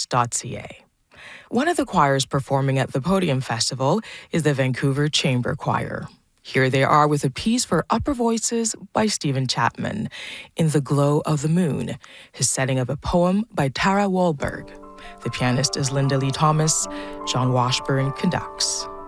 arts.ca. One of the choirs performing at the Podium Festival is the Vancouver Chamber Choir. Here they are with a piece for upper voices by Stephen Chapman, In the Glow of the Moon, his setting of a poem by Tara Wahlberg. The pianist is Linda Lee Thomas. John Washburn conducts.